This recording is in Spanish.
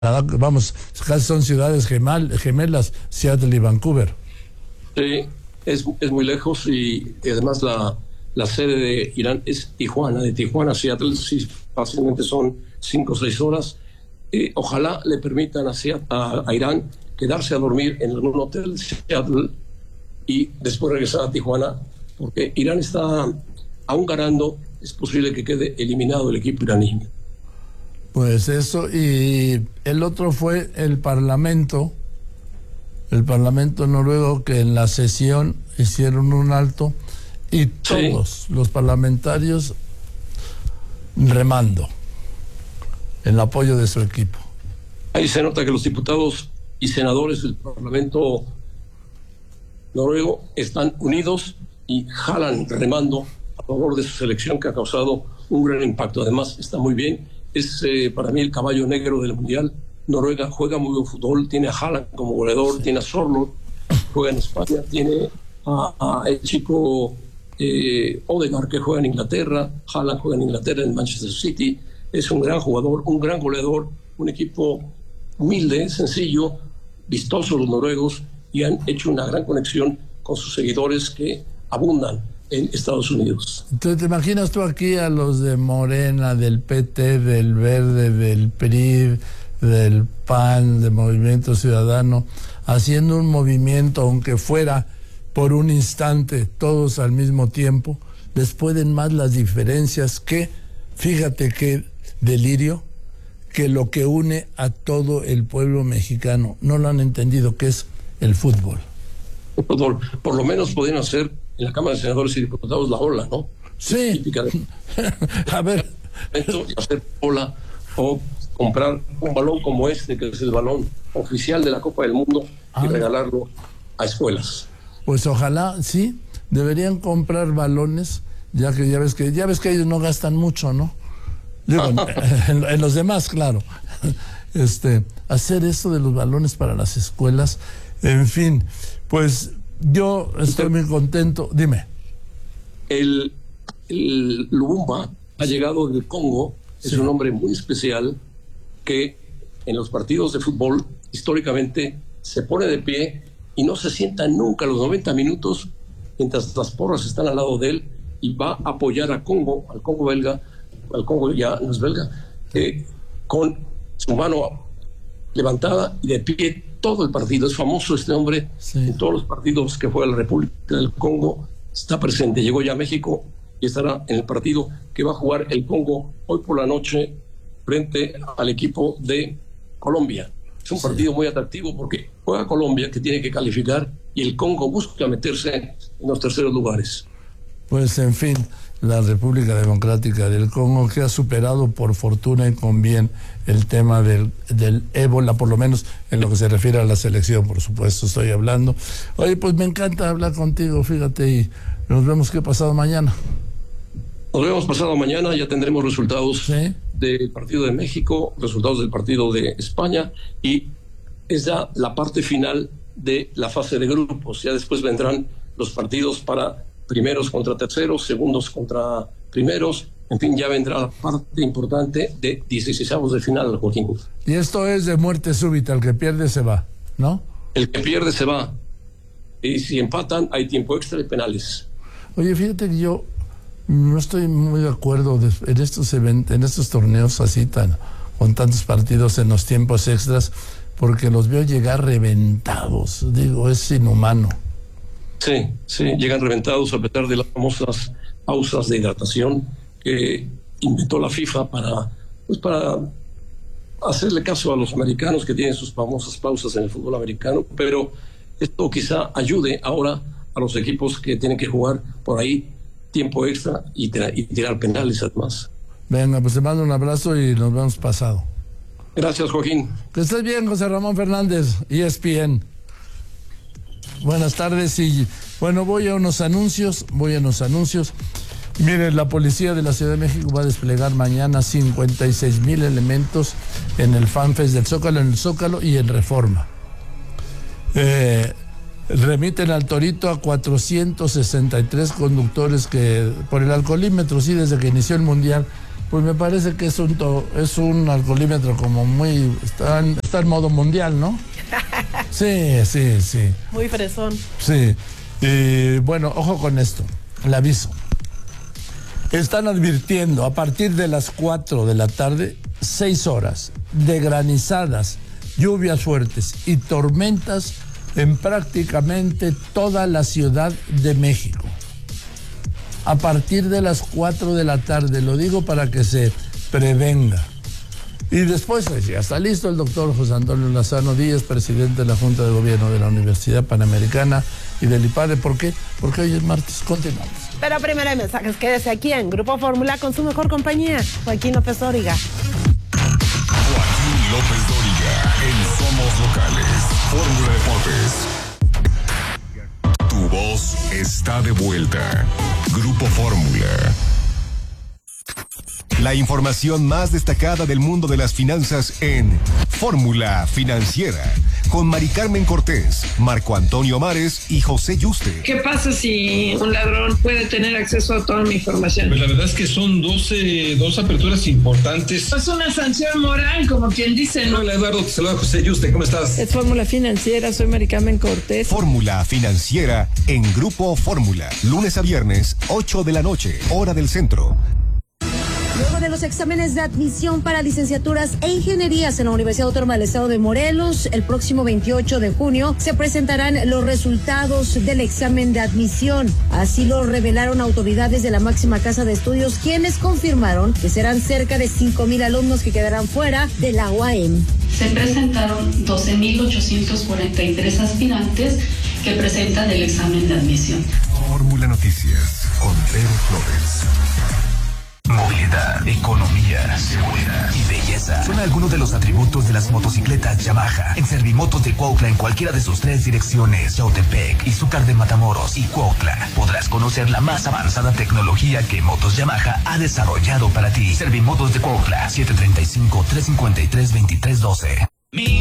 Vamos, casi son ciudades gemelas, Seattle y Vancouver. Sí, es muy lejos y además la sede de Irán es Tijuana. De Tijuana a Seattle sí, fácilmente son 5 o 6 horas. Ojalá le permitan a Irán quedarse a dormir en algún hotel de Seattle y después regresar a Tijuana, porque Irán está aún ganando. Es posible que quede eliminado el equipo iraní. Pues eso, y el otro fue el Parlamento noruego, que en la sesión hicieron un alto y todos los parlamentarios remando en apoyo de su equipo. Ahí se nota que los diputados y senadores del Parlamento noruego están unidos y jalan remando a favor de su selección, que ha causado un gran impacto. Además, está muy bien. Es para mí el caballo negro del Mundial. Noruega juega muy buen fútbol, tiene a Haaland como goleador, tiene a Sorloth, juega en España, tiene a el chico Odegaard, que juega en Inglaterra, Haaland juega en Inglaterra, en Manchester City. Es un gran jugador, un gran goleador, un equipo humilde, sencillo, vistoso los noruegos, y han hecho una gran conexión con sus seguidores que abundan en Estados Unidos. Entonces, ¿te imaginas tú aquí a los de Morena, del PT, del Verde, del PRI, del PAN, del Movimiento Ciudadano, haciendo un movimiento, aunque fuera por un instante, todos al mismo tiempo? Les pueden más las diferencias que, fíjate qué delirio, que lo que une a todo el pueblo mexicano, no lo han entendido, que es el fútbol. El fútbol. Por lo menos podrían hacer en la Cámara de Senadores y Diputados la ola, ¿no? Sí. Típica de... A ver. Y hacer ola, o comprar un balón como este, que es el balón oficial de la Copa del Mundo, y regalarlo a escuelas. Pues ojalá, sí, deberían comprar balones, ya ves que ellos no gastan mucho, ¿no? Digo, en los demás, claro. Hacer eso de los balones para las escuelas, en fin, pues yo estoy muy contento. Dime. El Lumumba ha llegado del Congo, es un hombre muy especial que en los partidos de fútbol históricamente se pone de pie y no se sienta nunca los 90 minutos mientras las porras están al lado de él, y va a apoyar al Congo belga, al Congo ya no es belga, con su mano levantada y de pie todo el partido. Es famoso este hombre, en todos los partidos que juega la República del Congo está presente. Llegó ya a México y estará en el partido que va a jugar el Congo hoy por la noche frente al equipo de Colombia. Es un partido muy atractivo porque juega Colombia, que tiene que calificar, y el Congo busca meterse en los terceros lugares. Pues en fin, la República Democrática del Congo, que ha superado por fortuna y con bien el tema del ébola, por lo menos en lo que se refiere a la selección, por supuesto estoy hablando. Oye, pues me encanta hablar contigo, fíjate, y nos vemos que pasado mañana. Nos vemos pasado mañana, ya tendremos resultados del partido de México, resultados del partido de España, y es ya la parte final de la fase de grupos. Ya después vendrán los partidos para primeros contra terceros, segundos contra primeros, en fin, ya vendrá la parte importante de 16avos de final, Joaquín. Y esto es de muerte súbita, el que pierde se va, ¿no? El que pierde se va, y si empatan hay tiempo extra y penales. Oye, fíjate que yo no estoy muy de acuerdo en estos torneos así con tantos partidos en los tiempos extras, porque los veo llegar reventados. Digo, es inhumano. Sí, llegan reventados a pesar de las famosas pausas de hidratación que inventó la FIFA para hacerle caso a los americanos, que tienen sus famosas pausas en el fútbol americano. Pero esto quizá ayude ahora a los equipos que tienen que jugar por ahí tiempo extra y tirar penales además. Venga, pues te mando un abrazo y nos vemos pasado. Gracias, Joaquín. Que estés bien, José Ramón Fernández, ESPN. Buenas tardes, y bueno, voy a unos anuncios. Miren, la policía de la Ciudad de México va a desplegar mañana 56,000 elementos en el FanFest del Zócalo, en el Zócalo y en Reforma. Remiten al Torito a 463 conductores que por el alcoholímetro, sí, desde que inició el Mundial, pues me parece que es un alcoholímetro como muy... Está en modo mundial, ¿no? Sí. Muy fresón. Sí. Bueno, ojo con esto, el aviso. Están advirtiendo a partir de las 4 de la tarde, 6 horas de granizadas, lluvias fuertes y tormentas en prácticamente toda la Ciudad de México. A partir de las 4 de la tarde, lo digo para que se prevenga. Y después, ya está listo el doctor José Antonio Lozano Díaz, presidente de la Junta de Gobierno de la Universidad Panamericana y del IPADE. ¿Por qué? Porque hoy es martes. Continuamos. Pero primero hay mensajes. Quédese aquí en Grupo Fórmula con su mejor compañía, Joaquín López Dóriga. Joaquín López Dóriga en Somos Locales. Fórmula Deportes. Tu voz está de vuelta. Grupo Fórmula. La información más destacada del mundo de las finanzas en Fórmula Financiera, con Mari Carmen Cortés, Marco Antonio Mares y José Yuste. ¿Qué pasa si un ladrón puede tener acceso a toda mi información? Pues la verdad es que son dos aperturas importantes. Es una sanción moral, como quien dice, ¿no? Hola Eduardo, te saluda José Yuste, ¿cómo estás? Es Fórmula Financiera, soy Mari Carmen Cortés. Fórmula Financiera en Grupo Fórmula, lunes a viernes, 8 de la noche, hora del centro. Luego de los exámenes de admisión para licenciaturas e ingenierías en la Universidad Autónoma del Estado de Morelos, el próximo 28 de junio se presentarán los resultados del examen de admisión. Así lo revelaron autoridades de la máxima casa de estudios, quienes confirmaron que serán cerca de 5,000 alumnos que quedarán fuera de la UAM. Se presentaron 12,843 aspirantes que presentan el examen de admisión. Fórmula Noticias con Pedro Flores. Movilidad, economía, seguridad y belleza son algunos de los atributos de las motocicletas Yamaha. En Servimotos de Cuautla, en cualquiera de sus 3 direcciones, Yautepec, Izúcar de Matamoros y Cuautla, podrás conocer la más avanzada tecnología que Motos Yamaha ha desarrollado para ti. Servimotos de Cuautla, 735-353-2312.